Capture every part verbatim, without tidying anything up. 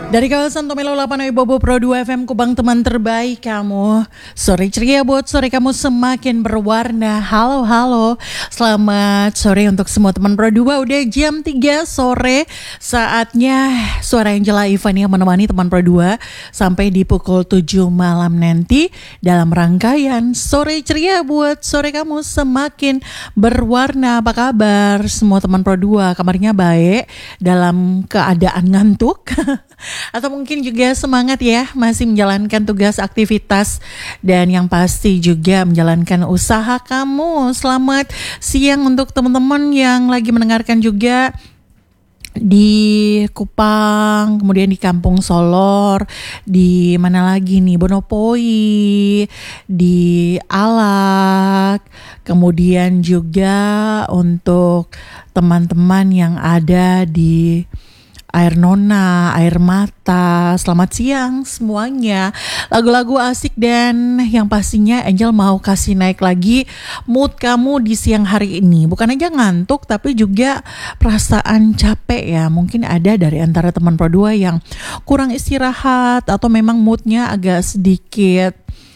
Dari kawasan Tomelo delapan Bobo Pro dua F M Kubang, teman terbaik kamu. Sore ceria buat sore kamu semakin berwarna. Halo halo, selamat sore untuk semua teman Pro dua. Udah jam tiga sore, saatnya Suara Angela Ivani yang menemani teman Pro dua sampai di pukul tujuh malam nanti dalam rangkaian Sore ceria buat sore kamu semakin berwarna. Apa kabar semua teman Pro dua? Kabarnya baik, dalam keadaan ngantuk atau mungkin juga semangat ya, masih menjalankan tugas aktivitas dan yang pasti juga menjalankan usaha kamu. Selamat siang untuk teman-teman yang lagi mendengarkan juga di Kupang, kemudian di Kampung Solor, di mana lagi nih, Bonopoi, di Alak, kemudian juga untuk teman-teman yang ada di Air Nona, Air Mata. Selamat siang semuanya. Lagu-lagu asik dan yang pastinya Angel mau kasih naik lagi mood kamu di siang hari ini. Bukan aja ngantuk tapi juga perasaan capek ya. Mungkin ada dari antara teman Pro dua yang kurang istirahat atau memang moodnya agak sedikit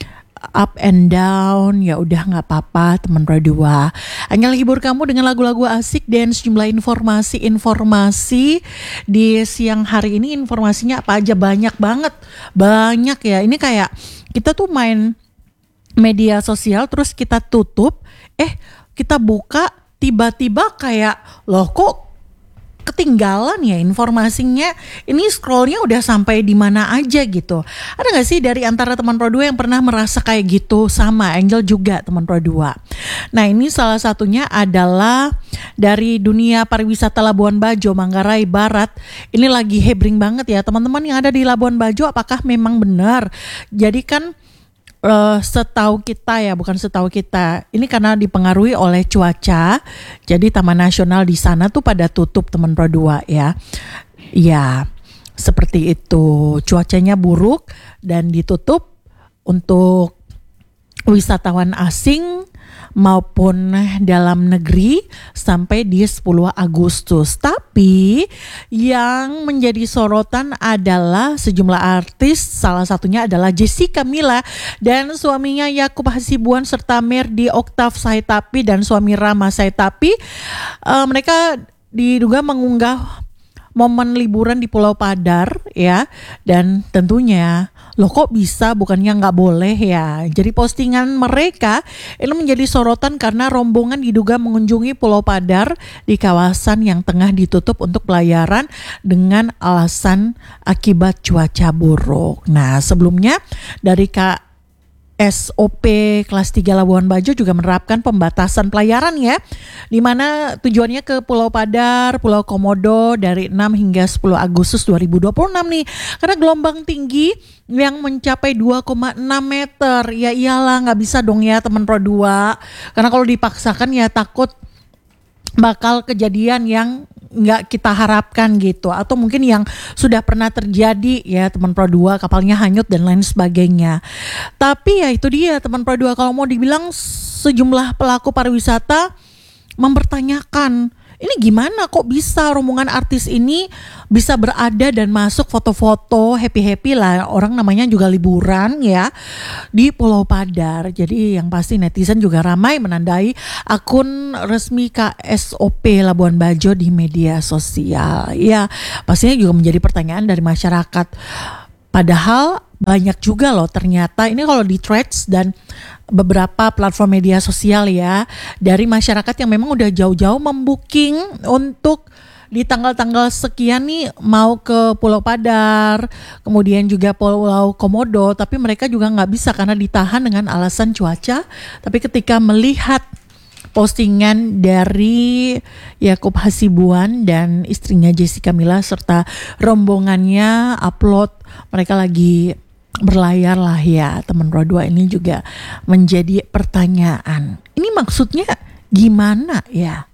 up and down. Ya udah nggak apa-apa teman Pro dua. Angel hibur kamu dengan lagu-lagu asik dan sejumlah informasi-informasi di siang hari ini. Informasinya apa aja, banyak banget, banyak ya. Ini kayak kita tuh main media sosial terus kita tutup, eh kita buka tiba-tiba kayak loh kok ketinggalan ya informasinya, ini scrollnya udah sampai di mana aja gitu. Ada gak sih dari antara teman Pro dua yang pernah merasa kayak gitu? Sama Angel juga teman Pro dua. Nah ini salah satunya adalah dari dunia pariwisata Labuan Bajo, Manggarai Barat. Ini lagi hebring banget ya teman-teman yang ada di Labuan Bajo. Apakah memang benar? Jadi kan Uh, setahu kita ya, bukan setahu kita, ini karena dipengaruhi oleh cuaca, jadi Taman Nasional di sana tuh pada tutup teman Pro dua ya. Ya, seperti itu. Cuacanya buruk dan ditutup untuk wisatawan asing maupun dalam negeri sampai di sepuluh Agustus. Tapi yang menjadi sorotan adalah sejumlah artis, salah satunya adalah Jessica Mila dan suaminya Yakub Hasibuan serta Merdi Oktav Saitapi dan suami Rama Saitapi. Uh, mereka diduga mengunggah momen liburan di Pulau Padar ya, dan tentunya loh kok bisa, bukannya nggak boleh ya. Jadi postingan mereka ini menjadi sorotan karena rombongan diduga mengunjungi Pulau Padar di kawasan yang tengah ditutup untuk pelayaran dengan alasan akibat cuaca buruk. Nah sebelumnya dari K S O P kelas tiga Labuan Bajo juga menerapkan pembatasan pelayaran ya, di mana tujuannya ke Pulau Padar, Pulau Komodo dari enam hingga sepuluh Agustus dua ribu dua puluh enam nih, karena gelombang tinggi yang mencapai dua koma enam meter. Ya iyalah nggak bisa dong ya teman Pro dua, karena kalau dipaksakan ya takut bakal kejadian yang nggak kita harapkan gitu, atau mungkin yang sudah pernah terjadi ya teman Pro dua, kapalnya hanyut dan lain sebagainya. Tapi ya itu dia teman Pro dua, kalau mau dibilang sejumlah pelaku pariwisata mempertanyakan, ini gimana kok bisa rombongan artis ini bisa berada dan masuk foto-foto happy-happy lah, orang namanya juga liburan ya di Pulau Padar. Jadi yang pasti netizen juga ramai menandai akun resmi K S O P Labuan Bajo di media sosial. Ya pastinya juga menjadi pertanyaan dari masyarakat. Padahal banyak juga loh ternyata ini kalau di Threads dan beberapa platform media sosial ya, dari masyarakat yang memang udah jauh-jauh membooking untuk di tanggal-tanggal sekian nih mau ke Pulau Padar, kemudian juga Pulau Komodo, tapi mereka juga nggak bisa karena ditahan dengan alasan cuaca. Tapi ketika melihat postingan dari Yakub Hasibuan dan istrinya Jessica Mila serta rombongannya upload mereka lagi berlayar lah ya teman Pro dua, ini juga menjadi pertanyaan. Ini maksudnya gimana ya?